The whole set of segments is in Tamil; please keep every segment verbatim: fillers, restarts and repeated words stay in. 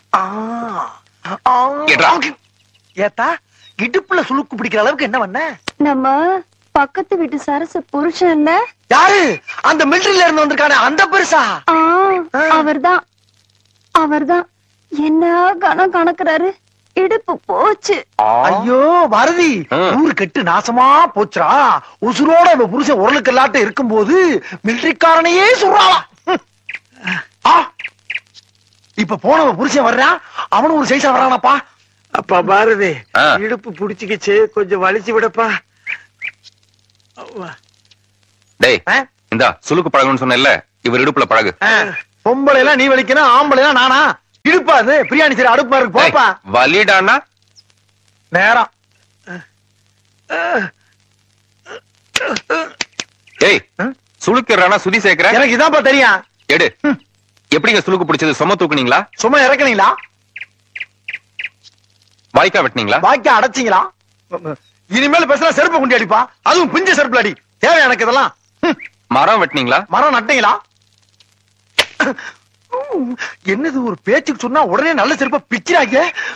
ஏத்தா இடுப்புல சுளுக்கு பிடிக்கிற அளவுக்கு என்ன பண்ண? நம்ம பக்கத்து வீட்டு சரச புருஷன் யாரு? அந்த மிலிட்டரியில இருந்து வந்திருக்கானே அந்த பெருசா? அவர்தான் அவர்தான். என்ன கணம் கணக்குறாரு. இடுப்பு போச்சு. ஐயோ பாரதி, ஊரு கெட்டு நாசமா போச்சுரா. உசுரோட நம்ம புருஷன் உரலுக்கு எல்லாட்டும் இருக்கும் போது மிலிட்டரிக்காரனையே சொல்றாளாம். இப்ப போனவன் புருஷன் வர்றான், அவனும் ஒரு சைஸா வர்றானப்பா. அப்பா பாரதி, இடுப்பு புடிச்சுக்கிச்சு, கொஞ்சம் வலிச்சு விடப்பா. டேய் இந்தா சுளுக்கு பழகுன்னு சொன்னேன்ல, இவர் இடுப்புல பழகு. பொம்பளை எல்லாம் நீ வலிக்கணும், ஆம்பளை எல்லாம் நானா? இடுப்பா அது பிரியாணி சரி அடுப்பு இருக்கு போப்பா. வலிடானா நேரம். ஏய் சுளுக்குறானா சுதி சேர்க்கிற? எனக்கு இதான்ப்பா தெரியும். எடு. எப்படிங்க சுளுக்கு பிடிச்சது? சும தூக்குனீங்களா? சும்மா இறக்குனீங்களா? வாய்க்கா வெட்டினீங்களா? வாய்க்கா அடைச்சிங்களா? இனிமேல் பேசுனா செருப்பு குண்டி அடிப்பா, அதுவும் பிஞ்ச செருப்புல அடி. தேவை எனக்கு இதெல்லாம். மரம் வெட்டினீங்களா? மரம் நட்டீங்களா? என்னது ஒரு பேச்சுக்கு சொன்னா உடனே நல்ல செருப்ப பிச்சிராங்க.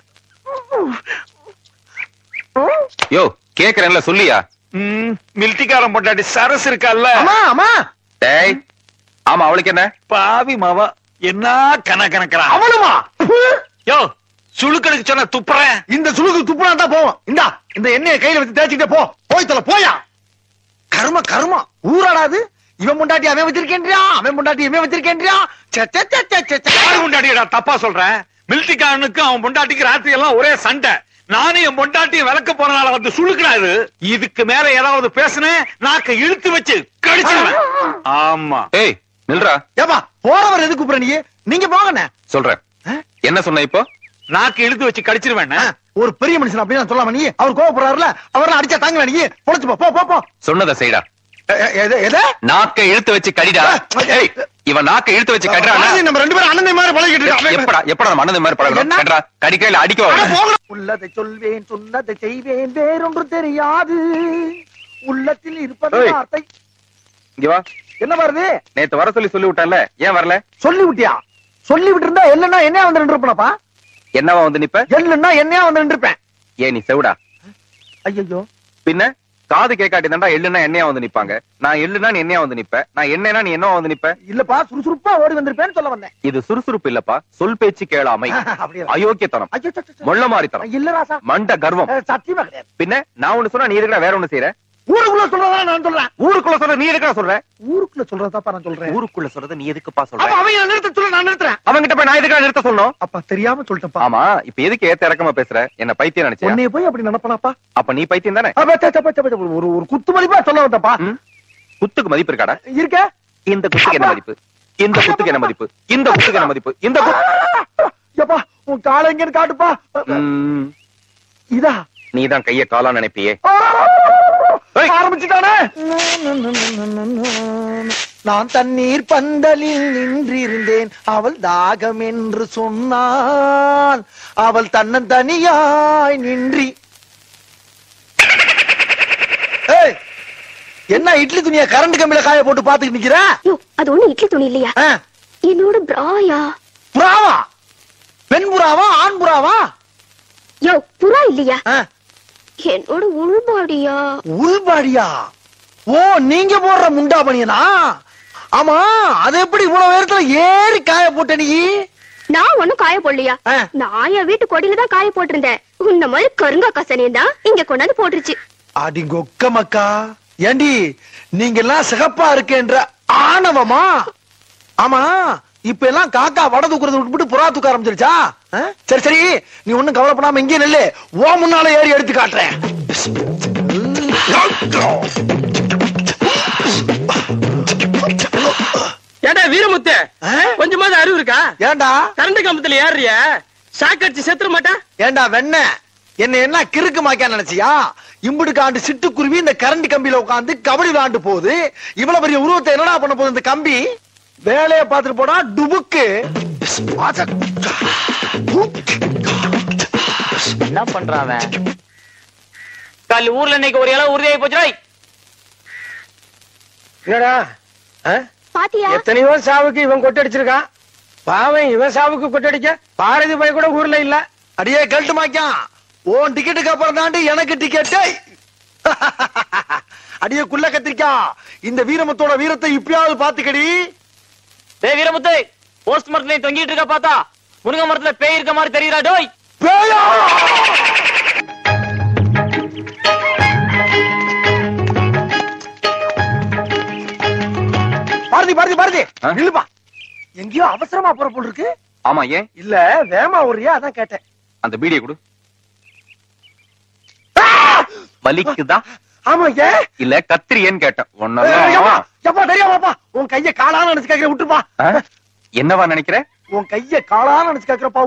யோ கேக்குறேன்ல சொல்லியா? மிலிட்டிக்காரன் பொண்டாட்டி சரஸ் இருக்கால்ல? ஆமா ஆமா. டேய் ஆமா, அவளுக்கு என்ன? பாவி மாவா என்ன கண கணக்குறா. அவளுமா? யோ சுளுக்கெடுக்க சொன்ன துப்புறேன். இந்த சுளுக்கு துப்புனா தான் போவோம். இந்தா இந்த எண்ணெயை கையில வச்சு தேய்ச்சிட்டே போ. போய் தல போயா. கர்ம கர்மா ஊராடாது. இவன் முண்டாட்டி அவன் வச்சிருக்கேன்றியா, அவன் முண்டாட்டி இவன் வச்சிருக்கேன்றியா. முண்டாட்டிடா தப்பா சொல்றேன். மிலிட்டிக்காரனுக்கு அவன் முண்டாட்டிக்கு ராத்திரி எல்லாம் ஒரே சண்டை. நானே என் முண்டாட்டியை விளக்க போறனால வந்து சுளுக்குறாரு. இதுக்கு மேல ஏதாவது பேசுனேன் நாக்க இழுத்து வச்சு கடிச்சிருவேன். ஆமா. ஏய் நில்றா. ஏப்பா போறவர் எதுக்கு கூப்பிடுற நீ? நீங்க போங்கண்ணே. சொல்றேன். என்ன சொன்ன இப்போ? நாக்கு இழுத்து வச்சு கடிச்சிருவேன். ஒரு பெரிய மனுஷன் அப்படின்னு சொல்லாம நீ அவர் கோவப்படுறாருல, அவரெல்லாம் அடிச்சா தாங்கல நீ பொழைச்சு போ போ போ. சொன்னதை செய்டா. நாக்க இழுத்து வச்சு கடிடா. இவன் நாக்க இழுத்து வச்சு கடிறானா? நம்ம ரெண்டு பேரும் அண்ணன் மாதிரி பழகிட்டு இருக்கோம். எப்படா எப்படா நம்ம அண்ணன் மாதிரி பழகணும்? கடிறா கடிக்கையில அடிக்க வர. உள்ளதை சொல்வேன் சொன்னதை செய்வேன் வேறொன்று தெரியாது. உள்ளத்தில் இருப்பது வார்த்தை. இங்க வா. என்ன வருது? நேத்து வர சொல்லி சொல்லி விட்டான்ல, ஏன் வரல? சொல்லி விட்டியா? சொல்லி விட்டு இருந்தா இல்லன்னா என்ன வந்து நின்று இருப்பனப்பா? என்னவா வந்து நிப்ப? இல்லன்னா என்னையா வந்து நின்று இருப்பேன். ஏன் நீ செவுடா? ஐயோ பின்ன காது கேட்காட்டி தாண்டா எள்ளுனா என்னையா வந்து நிப்பாங்க. நான் எள்ளுனா நீ என்னையா வந்து நிப்ப, நான் என்னன்னா நீ என்னவா வந்து நிப்ப. இல்லப்பா சுறுசுறுப்பா ஓடி வந்திருப்பேன்னு சொல்ல வந்தேன். இது சுறுசுறுப்பு இல்லப்பா, சொல் பேச்சு கேளாமை, அயோக்கியத்தனம், மொள்ள மாறித்தனம், இல்ல ராசா மண்ட கர்வம். சத்தியமா கிடையாது. பின்ன நான் ஒண்ணு சொன்னா நீ இருக்கிற வேற ஒண்ணு செய்யற. ஊருக்குள்ள சொல்றதா நான் சொல்றேன். ஊருக்குள்ள சொல்ற நீ எதுக்குடா சொல்ற? ஊருக்குள்ள சொல்றதாப்பா நான் சொல்றேன். ஊருக்குள்ள சொல்றத நீ எதுக்குப்பா சொல்ற? அப்ப அவன் நிறுத்த சொல்ல நான் நிறுத்துறேன். அவன்கிட்ட போய் நான் எதுக்குடா நிறுத்த சொல்லணும்? அப்பா தெரியாம சொல்லிட்டேன்ப்பா. ஆமா இப்ப எதுக்கு ஏத்த இறக்கமா பேசுற? என்ன பைத்தியம் நினைச்சேன். உன்னைய போய் அப்படி நினைப்பனாப்பா? அப்ப நீ பைத்தியம் தானே? ஒரு ஒரு குத்து மதிப்பா சொல்ல வந்தப்பா. குத்துக்கு மதிப்பு இருக்காடா? இருக்க. இந்த குத்துக்கு என்ன மதிப்பு? இந்த குத்துக்கு என்ன மதிப்பு? இந்த குத்துக்கு என்ன மதிப்பு? இந்த எப்பா உன் காலை எங்கன்னு காட்டுப்பா. இதா நீதான் கைய காலா நினைப்பியே. ஆரம்பிச்சுட்டானே. நான் தண்ணீர் பந்தலில் நின்றிருந்தேன், அவள் தாகம் என்று சொன்னாள், அவள் தன்னன் தனியாய் நின்றி. என்ன இட்லி துணியா கரண்ட் கம்பியில காய போட்டு பாத்துக்கிட்டு நிக்கிற? அது ஒண்ணு இட்லி துணி இல்லையா, என்னோட பிராயா. புறாவா? பெண் புறாவா ஆண் புறாவா? யோ புறா இல்லையா, என்னோட உள்பாடியா. உள்பாடியா? ஓ நீங்க போடுற முண்டா பனியனா? ஆமா அது எப்படி இவ்வளவு நேரத்துல ஏறி காய போட்ட நீ? நான் ஒண்ணும் காய போடலையா, நான் என் வீட்டு கொடியில தான் காய போட்டிருந்தேன். உன்ன மாதிரி கருங்கா கசனையும் தான் இங்க கொண்டாந்து போட்டுருச்சு. அடி கொக்க மக்கா. ஏண்டி நீங்க எல்லாம் சிகப்பா இருக்கேன்ற ஆணவமா? ஆமா இப்ப எல்லாம் காக்கா வட தூக்குறத விட்டுட்டு புறா தூக்க ஆரம்பிச்சிருச்சா? சரி சரி நீ ஒண்ணும் கவலைப்படாம இங்கே நெல்லு, ஓ முன்னால ஏறி எடுத்து காட்டுறேன். ஏண்டா வீரமுத்து, கொஞ்சமாவது அறிவு இருக்கா? ஏண்டா கரண்ட் கம்பத்துல ஏறிய சாக்கடிச்சு செத்துற மாட்டா? ஏண்டா வெண்ண என்ன என்ன கிறுக்கு மாக்கா நினைச்சியா? இம்புடுக்கு ஆண்டு சிட்டுக்குருவி இந்த கரண்ட் கம்பியில உட்காந்து கபடி விளையாண்டு போகுது. இவ்வளவு பெரிய உருவத்தை என்னடா பண்ண போகுது இந்த கம்பி? வேலையை பார்த்துட்டு போனா டுபுக்கு. என்ன பண்றான் கல் ஊர்ல இன்னைக்கு ஒரு இலை உறுதியாகி போச்சுடா. என்னடா பாத்தியா எத்தனையோ சாவுக்கு இவன் கொட்டடிச்சிருக்கான். பாவன் இவன் சாவுக்கு கொட்டடிக்க பாரதி போய் கூட ஊர்ல இல்ல. அடியே கழட்டு மாக்கான், உன் டிக்கெட்டுக்கு அப்புறம் தாண்டி எனக்கு டிக்கெட்டு. அடியே குள்ள கத்திரிக்கா, இந்த வீரமுத்தோட வீரத்தை இப்பயாவது பாத்துக்கடி. டேய் வீரமுத்து, போஸ்ட் மரத்துல தொங்கிட்டு இருக்க பார்த்தா முருங்கை மரத்துல பேய் இருக்க மாதிரி தெரியுறா டோய். பேயா? பாரதி பாரதி பாரதி ஆ? இல்லப்பா, எங்கேயோ அவசரமா போற போல் இருக்கு. ஆமா, ஏன்? இல்ல வேமா ஒரியா, அதான் கேட்டேன். அந்த பீடியை கொடு. வலிக்குதா? ஆமா, ஏன் இல்ல கத்திரியேன்னு கேட்டேன். ஏய், ஒன்னதான் எப்பா, எப்பா, தெரியாமாப்பா, உன் கைய காலான்னு நினைச்சு கேக்குற, விட்டுப்பா. என்னவா நினைக்கிற? உன் கைய காலான்னு நினைச்சு கேக்குறப்பா.